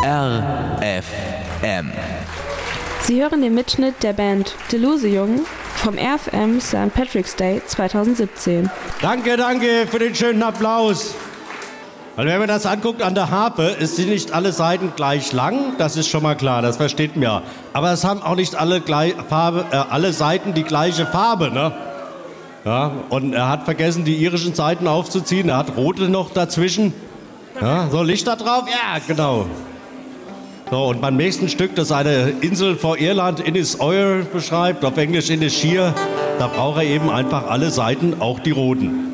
RFM. Sie hören den Mitschnitt der Band Delusion vom RFM St. Patrick's Day 2017. Danke für den schönen Applaus. Weil wenn man das anguckt an der Harfe, ist sie nicht alle Seiten gleich lang, das ist schon mal klar, das versteht man ja. Aber es haben auch nicht alle Seiten die gleiche Farbe, ne? Ja, und er hat vergessen, die irischen Seiten aufzuziehen, er hat rote noch dazwischen. Ja, so Licht da drauf? Ja, genau. So, und beim nächsten Stück, das eine Insel vor Irland, Inishowen beschreibt, auf Englisch Inisheer, da braucht er eben einfach alle Seiten, auch die roten.